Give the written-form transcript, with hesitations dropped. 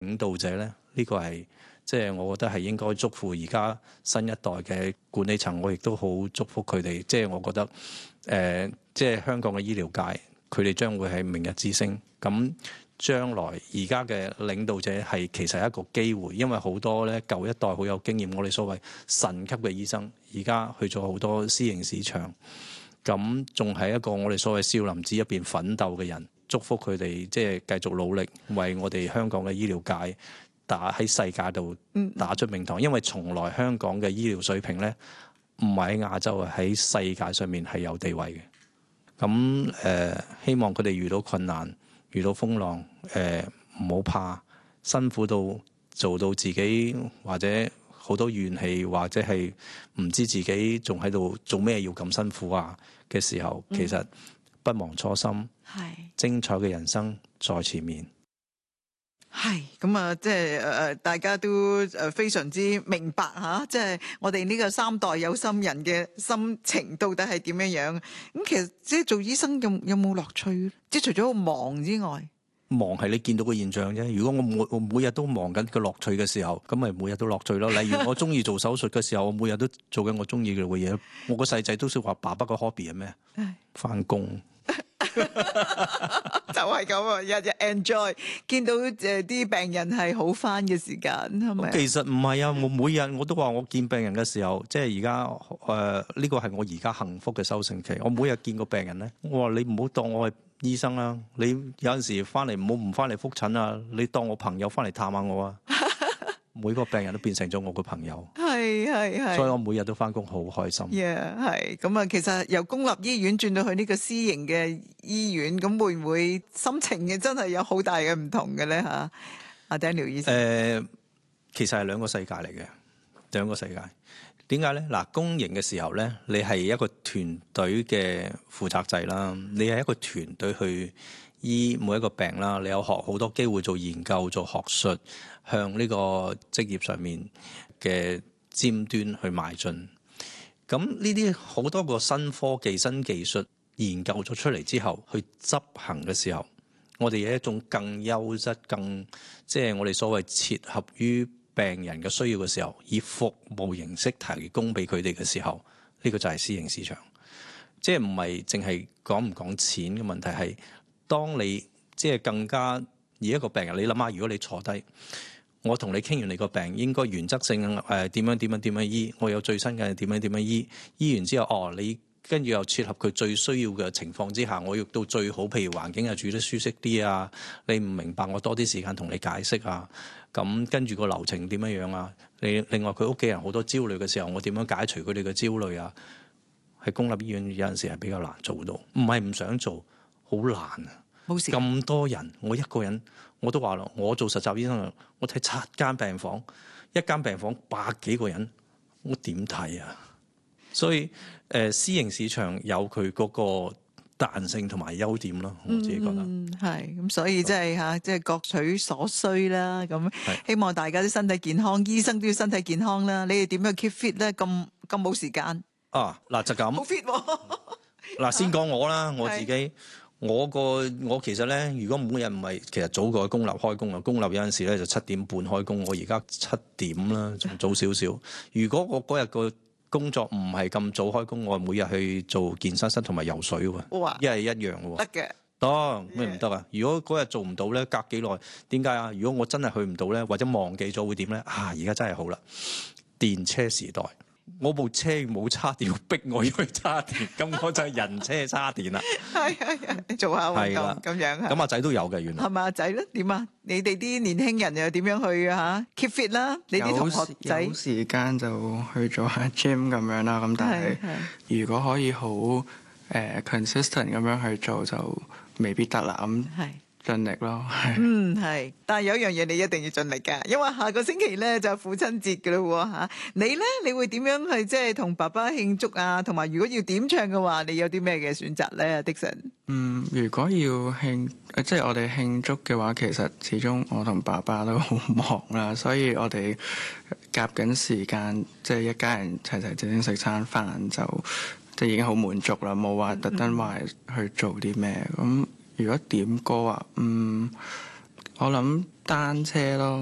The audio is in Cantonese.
領導者咧，呢個係即係我覺得係應該祝福而家新一代嘅管理層，我亦都好祝福佢哋。即係我覺得即係香港嘅醫療界，佢哋將會係明日之星。咁將來而家嘅領導者係其實係一個機會，因為好多咧舊一代好有經驗，我哋所謂神級嘅醫生，而家去咗好多私營市場，咁仲係一個我哋所謂少林寺入邊奮鬥嘅人。祝福佢哋即係繼續努力，為我哋香港嘅醫療界喺世界度打出名堂。因為從來香港嘅醫療水平咧，唔係喺亞洲，喺世界上面係有地位嘅。咁希望佢哋遇到困難、遇到風浪，唔好怕，辛苦到做到自己或者好多怨氣，或者係唔知自己仲喺度做咩要咁辛苦啊嘅時候，其實不忘初心，精彩嘅人生在前面。 係咁啊，即係大家都非常之明白吓，即係我哋呢個三代有心人嘅心情到底係點樣樣。咁其實即係做醫生有冇樂趣？即係除咗忙之外， 忙係你見到個現象啫。如果我每日都忙緊個樂趣嘅時候，咁咪每日都樂趣咯。例如我中意做手術嘅時候，我每日都做緊我中意嘅嘢。我個細仔都識話爸爸個 hobby 係咩？返工。 就係咁啊！日日 enjoy 見到啲病人係好返嘅時間，係咪？ 其實唔係啊！我每日我都話我見病人嘅時候，即係而家呢個係我而家幸福嘅收成期。我每日見個病人咧，我話你唔好當我係醫生啊！你有陣時翻嚟唔好唔翻嚟覆診啊！你當我朋友翻嚟探下我啊！每個病人都變成咗我個朋友，係，所以我每日都翻工好開心。 係咁啊！其實由公立醫院轉到去呢個私營嘅醫院，咁會唔會心情嘅真係有好大嘅唔同嘅咧？吓，阿 Daniel 醫生， 其實係兩個世界嚟嘅，兩個世界。點解咧？嗱，公營嘅時候咧，你係一個團隊嘅負責制啦，你係一個團隊去醫每一個病啦，你有好多機會做研究、做學術，向呢個職業上面嘅尖端去邁進。咁呢啲好多個新科技、新技術研究咗出嚟之後，去執行嘅時候，我哋有一種更優質、更即係我哋所謂切合於病人嘅需要嘅時候，以服務形式提供俾佢哋嘅時候，呢個就係私營市場。即係唔係淨係講唔講錢嘅問題，係當你即係更加以一個病人，你諗下，如果你坐低，我同你傾完你個病，應該原則性點樣醫，我有最新嘅點樣醫，醫完之後你跟住又切合佢最需要嘅情況之下，我要到最好，譬如環境住得舒適啲啊，你唔明白我多啲時間同你解釋啊，咁跟住個流程點樣啊，你另外佢屋企人好多焦慮嘅時候，我點樣解除佢哋嘅焦慮啊？喺公立醫院有陣時係比較難做到，唔係唔想做，好難啊！冇事咁多人，我一個人我都話咯，我做實習醫生，我睇7間病房，一間病房100幾個人，我點睇啊？所以私營市場有佢嗰個彈性同埋優點咯，我自己覺得係咁，所以即係各取所需啦。咁希望大家都身體健康，醫生都要身體健康啦。你哋點樣 keep fit 咧？咁冇時間啊？嗱就咁好 fit 喎。 嗱，先講我啦，我自己。我其實咧，如果每日唔係，其實早過公立開工啊。公立有陣時咧就7點半開工，我而家7點啦，仲早少少。如果我嗰日個工作唔係咁早開工，我每日去做健身室同埋游水喎，一係一樣喎。 得嘅， 得咩唔得啊？如果嗰日做唔到咧，隔幾耐？點解啊？如果我真係去唔到咧，或者忘記咗會點咧？而家真係好啦，電車時代。我部車冇叉電，逼我要去叉電，咁我就係人車叉電啦。 係做下運動咁樣。 咁阿仔都有嘅，原來係咪阿仔咧？點啊？你哋啲年輕人又點樣去keep fit 啦？你啲同學仔有時間就去做下 gym 咁樣啦。咁但係如果可以好consistent 咁樣去做，就未必得啦。咁盡力咯， 係。但係有一樣嘢你一定要盡力㗎，因為下個星期咧就父親節㗎啦嚇。你咧，你會點樣去即係同爸爸慶祝啊？同埋如果要點唱嘅話，你有啲咩嘅選擇咧？Dixon， 如果要即係我哋慶祝嘅話，其實始終我同爸爸都好忙啦，所以我哋夾緊時間，即係一家人齊齊整整食餐飯就即係已經好滿足啦，冇話特登話去做啲咩咁。如果點歌啊， 我諗單車咯。